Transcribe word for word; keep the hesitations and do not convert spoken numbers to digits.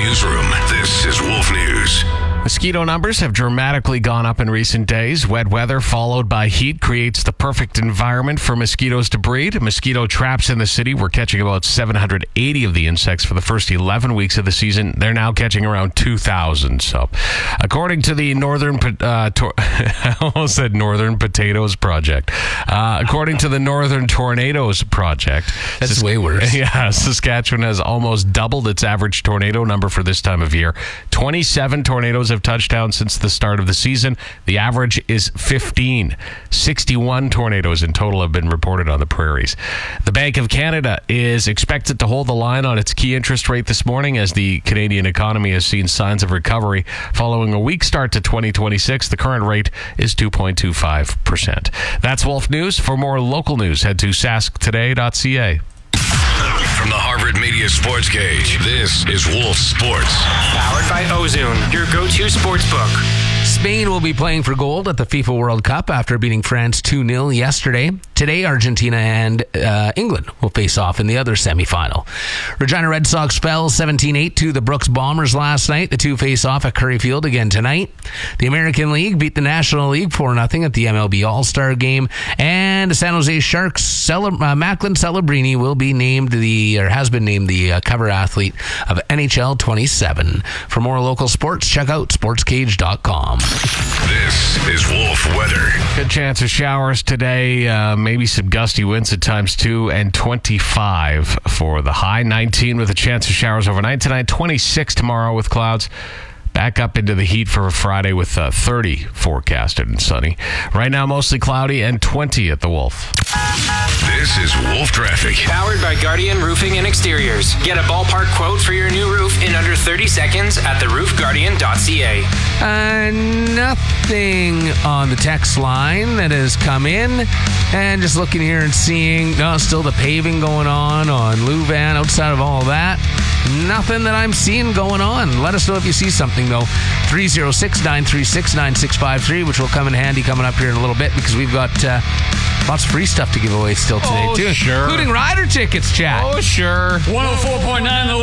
newsroom. This is Wolf News. Mosquito numbers have dramatically gone up in recent days. Wet weather followed by heat creates the perfect environment for mosquitoes to breed. Mosquito traps in the city were catching about seven hundred eighty of the insects for the first eleven weeks of the season. They're now catching around two thousand. So, according to the Northern, uh, tor- I almost said Northern Potatoes Project. Uh, according to the Northern Tornadoes Project, that's Sask- way worse. Yeah, Saskatchewan has almost doubled its average tornado number for this time of year. twenty-seven tornadoes have touched down since the start of the season. The average is fifteen. sixty-one tornadoes in total have been reported on the prairies. The Bank of Canada is expected to hold the line on its key interest rate this morning as the Canadian economy has seen signs of recovery following a weak start to twenty twenty-six. The current rate is two point two five percent. That's Wolf News. For more local news, head to sask today dot c a. From the Harvard Media Sports Cage, this is Wolf Sports. Powered by Ozone, your go-to sports book. Spain will be playing for gold at the FIFA World Cup after beating France two nil yesterday. Today, Argentina and uh, England will face off in the other semifinal. Regina Red Sox fell seventeen eight to the Brooks Bombers last night. The two face off at Curry Field again tonight. The American League beat the National League four nothing at the M L B All-Star Game. And the San Jose Sharks, Cele- uh, Macklin Celebrini will be named the, or has been named the uh, cover athlete of N H L twenty-seven. For more local sports, check out sports cage dot com. This is Wolf Weather. Good chance of showers today. Uh, maybe some gusty winds at times too, and twenty-five for the high. nineteen with a chance of showers overnight tonight. twenty-six tomorrow with clouds. Back up into the heat for Friday with uh, thirty forecasted and sunny. Right now, mostly cloudy and twenty at the Wolf. This is Wolf Traffic. Powered by Guardian Roofing and Exteriors. Get a ballpark quote for your new roof in under thirty seconds at the roof guardian dot c a. Uh, nothing on the text line that has come in. And just looking here and seeing, no, still the paving going on on Louvain. Outside of all that, nothing that I'm seeing going on. Let us know if you see something, though. three oh six, nine three six, nine six five three, which will come in handy coming up here in a little bit because we've got uh, lots of free stuff to give away still today, Oh, too. sure. Including rider tickets, chat. Oh, sure. one oh four point nine